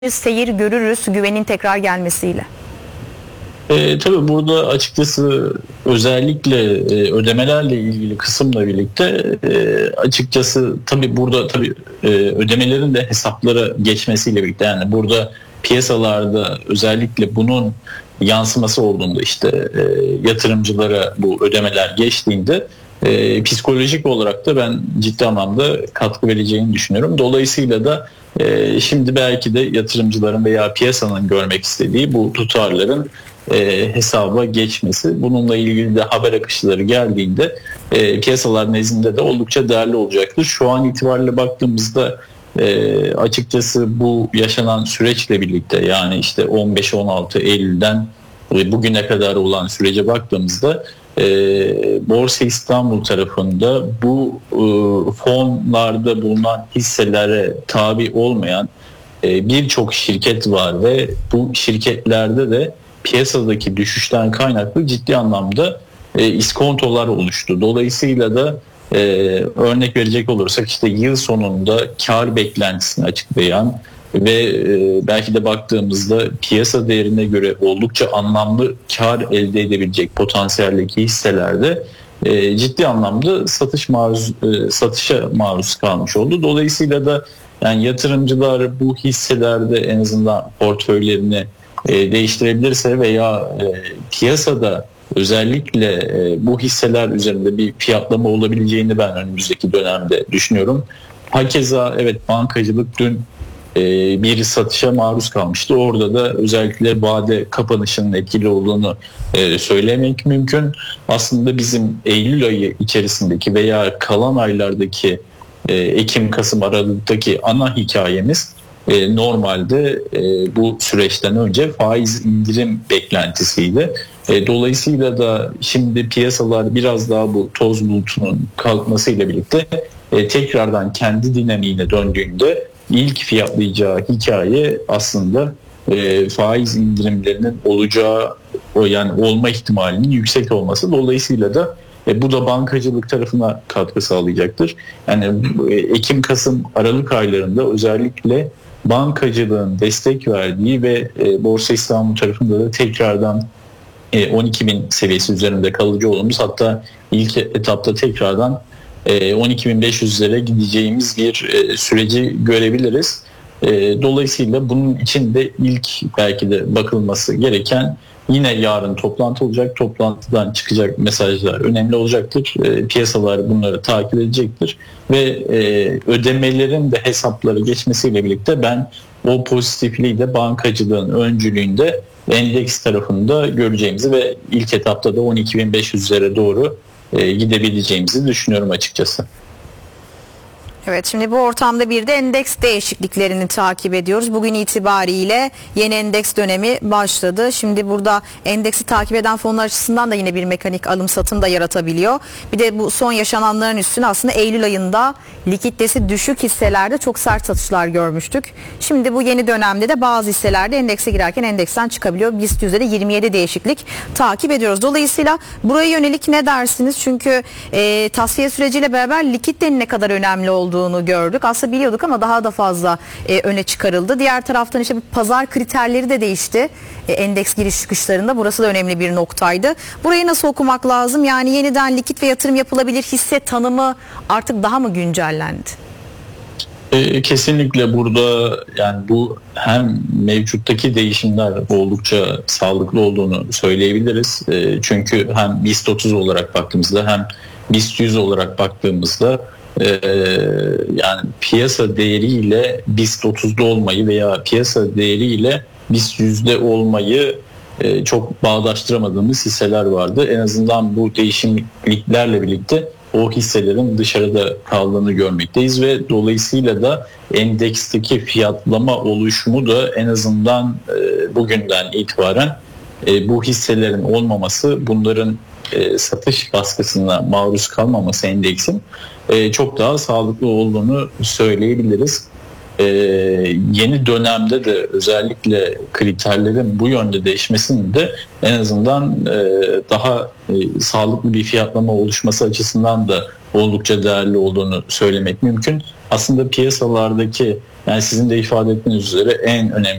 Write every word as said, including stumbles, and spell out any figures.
seyir görürüz güvenin tekrar gelmesiyle? E, tabii burada açıkçası özellikle e, ödemelerle ilgili kısımla birlikte e, açıkçası tabii burada tabii e, ödemelerin de hesaplara geçmesiyle birlikte, yani burada piyasalarda özellikle bunun yansıması olduğunda, işte e, yatırımcılara bu ödemeler geçtiğinde e, psikolojik olarak da ben ciddi anlamda katkı vereceğini düşünüyorum. Dolayısıyla da e, şimdi belki de yatırımcıların veya piyasanın görmek istediği bu tutarların e, hesaba geçmesi. Bununla ilgili de haber akışları geldiğinde e, piyasalar nezdinde de oldukça değerli olacaktır. Şu an itibariyle baktığımızda e, açıkçası bu yaşanan süreçle birlikte, yani işte on beş on altı Eylül'den bugüne kadar olan sürece baktığımızda e, Borsa İstanbul tarafında bu e, fonlarda bulunan hisselere tabi olmayan e, birçok şirket var ve bu şirketlerde de piyasadaki düşüşten kaynaklı ciddi anlamda e, iskontolar oluştu. Dolayısıyla da e, örnek verecek olursak, işte yıl sonunda kar beklentisini açıklayan ve e, belki de baktığımızda piyasa değerine göre oldukça anlamlı kar elde edebilecek potansiyeldeki hisselerde e, ciddi anlamda satış maruz, e, satışa maruz kalmış oldu. Dolayısıyla da yani yatırımcılar bu hisselerde en azından portföylerini e, değiştirebilirse veya e, piyasada özellikle e, bu hisseler üzerinde bir fiyatlama olabileceğini ben önümüzdeki dönemde düşünüyorum. Hakeza evet, bankacılık dün e, bir satışa maruz kalmıştı. Orada da özellikle vade kapanışının etkili olduğunu e, söylemek mümkün. Aslında bizim Eylül ayı içerisindeki veya kalan aylardaki e, Ekim, Kasım, Aralık'taki ana hikayemiz E, normalde e, bu süreçten önce faiz indirim beklentisiydi. E, dolayısıyla da şimdi piyasalar biraz daha bu toz bulutunun kalkmasıyla birlikte e, tekrardan kendi dinamiğine döndüğünde ilk fiyatlayacağı hikaye aslında e, faiz indirimlerinin olacağı, o yani olma ihtimalinin yüksek olması. Dolayısıyla da e, bu da bankacılık tarafına katkı sağlayacaktır. Yani e, Ekim, Kasım, Aralık aylarında özellikle bankacılığın destek verdiği ve e, Borsa İstanbul tarafında da tekrardan e, on iki bin seviyesi üzerinde kalıcı olduğumuz, hatta ilk etapta tekrardan e, on iki bin beş yüzlere gideceğimiz bir e, süreci görebiliriz. E, dolayısıyla bunun için de ilk belki de bakılması gereken, yine yarın toplantı olacak. Toplantıdan çıkacak mesajlar önemli olacaktır. E, piyasalar bunları takip edecektir. Ve e, ödemelerin de hesapları geçmesiyle birlikte ben o pozitifliği de bankacılığın öncülüğünde endeks tarafında göreceğimizi ve ilk etapta da on iki bin beş yüzlere doğru e, gidebileceğimizi düşünüyorum açıkçası. Evet, şimdi bu ortamda bir de endeks değişikliklerini takip ediyoruz. Bugün itibariyle yeni endeks dönemi başladı. Şimdi burada endeksi takip eden fonlar açısından da yine bir mekanik alım satım da yaratabiliyor. Bir de bu son yaşananların üstüne aslında Eylül ayında likiditesi düşük hisselerde çok sert satışlar görmüştük. Şimdi bu yeni dönemde de bazı hisselerde endekse girerken endeksten çıkabiliyor. BIST yüzde yirmi yedi değişiklik takip ediyoruz. Dolayısıyla buraya yönelik ne dersiniz? Çünkü e, tasfiye süreciyle beraber likiditenin ne kadar önemli olduğunu olduğunu gördük. Aslında biliyorduk ama daha da fazla e, öne çıkarıldı. Diğer taraftan işte pazar kriterleri de değişti. E, endeks giriş çıkışlarında burası da önemli bir noktaydı. Burayı nasıl okumak lazım? Yani yeniden likit ve yatırım yapılabilir hisse tanımı artık daha mı güncellendi? E, kesinlikle burada yani bu hem mevcuttaki değişimler oldukça sağlıklı olduğunu söyleyebiliriz. E, çünkü hem BIST otuz olarak baktığımızda hem BIST yüz olarak baktığımızda Ee, yani piyasa değeriyle BIST otuzda olmayı veya piyasa değeriyle BIST yüzde olmayı e, çok bağdaştıramadığımız hisseler vardı. En azından bu değişimliklerle birlikte o hisselerin dışarıda kaldığını görmekteyiz ve dolayısıyla da endeksteki fiyatlama oluşumu da en azından e, bugünden itibaren e, bu hisselerin olmaması, bunların e, satış baskısına maruz kalmaması endeksin e, çok daha sağlıklı olduğunu söyleyebiliriz. E, yeni dönemde de özellikle kriterlerin bu yönde değişmesinin de en azından e, daha e, sağlıklı bir fiyatlama oluşması açısından da oldukça değerli olduğunu söylemek mümkün. Aslında piyasalardaki Yani sizin de ifade ettiğiniz üzere en önemli